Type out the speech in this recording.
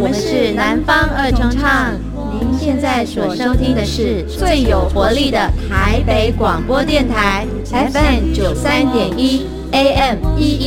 们是南方二重唱。您现在所收听的是最有活力的台北广播电台 FM 93.1 AM 11